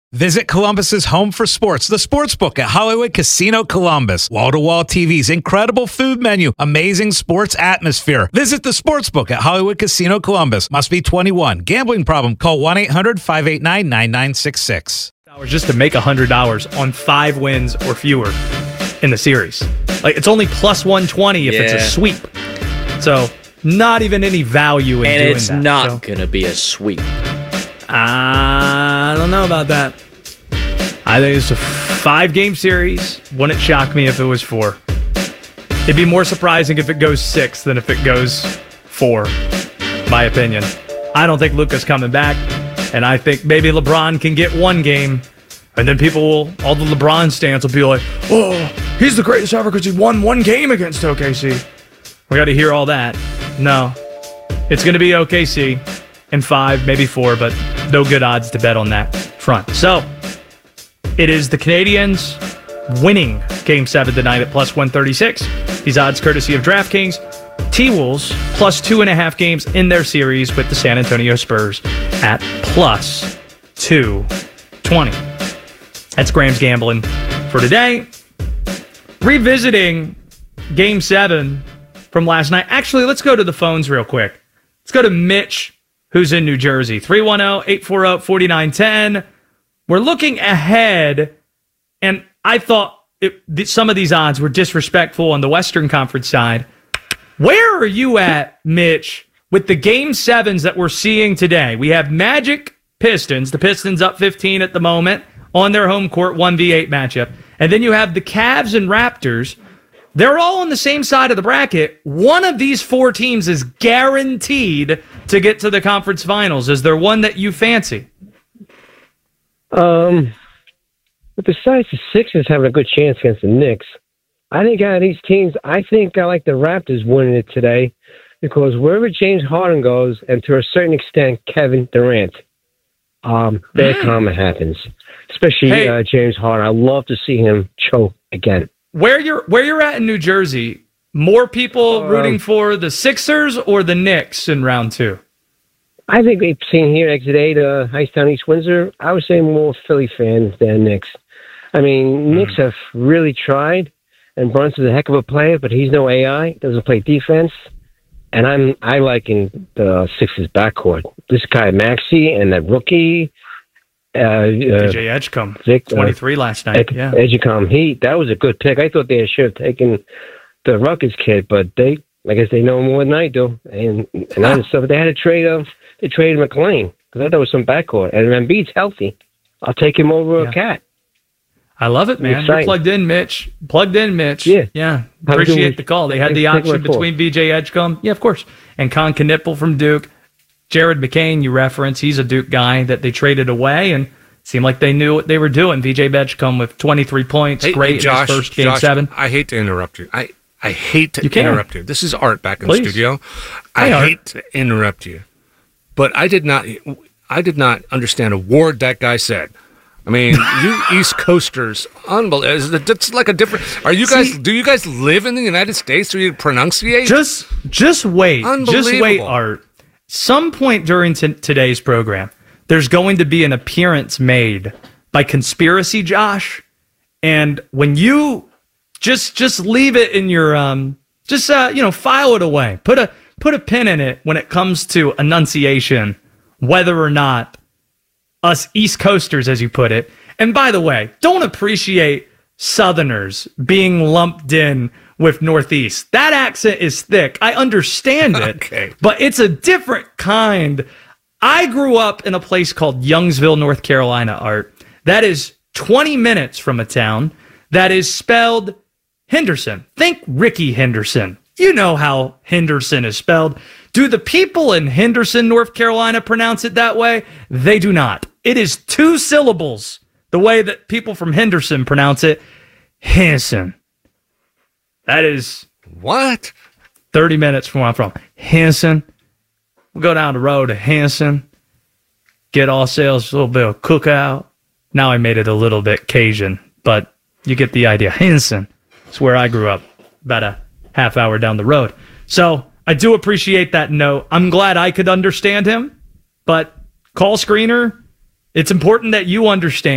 Visit Columbus's home for sports, the Sportsbook at Hollywood Casino Columbus. Wall-to-wall TVs, incredible food menu, amazing sports atmosphere. Visit the Sportsbook at Hollywood Casino Columbus. Must be 21. Gambling problem? Call 1-800-589-9966. Just to make $100 on 5 wins or fewer in the series. Like, it's only plus 120 if it's a sweep. So, not even any value in doing that. And it's not going to be a sweep. I don't know about that. I think it's a 5-game series. Wouldn't shock me if it was 4. It'd be more surprising if it goes 6 than if it goes 4, my opinion. I don't think Luka's coming back, and I think maybe LeBron can get 1 game, and then all the LeBron stans will be like, oh, he's the greatest ever because he won 1 game against OKC. We got to hear all that. No. It's going to be OKC in 5, maybe 4, but no good odds to bet on that front. So, it is the Canadians winning Game 7 tonight at plus 136. These odds courtesy of DraftKings. T-Wolves plus 2.5 games in their series with the San Antonio Spurs at plus 220. That's Graham's Gambling for today. Revisiting Game 7 from last night. Actually, let's go to the phones real quick. Let's go to Mitch, who's in New Jersey. 310-840-4910. We're looking ahead, and I thought some of these odds were disrespectful on the Western Conference side. Where are you at, Mitch, with the Game 7s that we're seeing today? We have Magic Pistons. The Pistons up 15 at the moment on their home court 1v8 matchup. And then you have the Cavs and Raptors. They're all on the same side of the bracket. One of these 4 teams is guaranteed to get to the conference finals. Is there one that you fancy? But besides the Sixers having a good chance against the Knicks, I think out of these teams, I think I like the Raptors winning it today because wherever James Harden goes, and to a certain extent, Kevin Durant, bad karma happens. Especially James Harden. I love to see him choke again. Where you're at in New Jersey, more people rooting for the Sixers or the Knicks in round 2? I think we've seen here exit 8, Hightstown, East Windsor. I would say more Philly fans than Knicks. I mean, Knicks have really tried, and Brunson's a heck of a player, but he's no AI. Doesn't play defense, and I like in the Sixers backcourt. This guy Maxey and that rookie. DJ Edgecombe, 23 last night. Edgecombe, that was a good pick. I thought they should have taken the Rutgers kid, but I guess they know more than I do. And other stuff, they had to trade they traded McLean because I thought there was some backcourt. And Embiid's healthy. I'll take him over a Cat. I love it, man. You're plugged in, Mitch. Yeah. Appreciate the call. They had the option between BJ Edgecombe, of course, and Con Knipple from Duke. Jared McCain, you reference, he's a Duke guy that they traded away and seemed like they knew what they were doing. VJ Edgecombe with 23 points, great in his first Game 7. I hate to interrupt you. I hate to interrupt you. This is Art back in the studio. I hate to interrupt you, but I did not understand a word that guy said. I mean, you East Coasters, unbelievable. It's like a different. Do you guys live in the United States? Do you pronunciate? Just wait. Just wait, Art. Some point during today's program, there's going to be an appearance made by Conspiracy Josh, and when you just leave it in your file it away. Put a pin in it when it comes to enunciation, whether or not us East Coasters, as you put it. And by the way, don't appreciate Southerners being lumped in with Northeast. That accent is thick. I understand it, but it's a different kind. I grew up in a place called Youngsville, North Carolina, Art. That is 20 minutes from a town that is spelled Henderson. Think Ricky Henderson. You know how Henderson is spelled. Do the people in Henderson, North Carolina pronounce it that way? They do not. It is 2 syllables, the way that people from Henderson pronounce it. Henson. That is... What? 30 minutes from where I'm from. Henson. We'll go down the road to Henson. Get all sales, a little bit of cookout. Now I made it a little bit Cajun, but you get the idea. Henson. It's where I grew up, about a half hour down the road. So I do appreciate that note. I'm glad I could understand him, but call screener, it's important that you understand.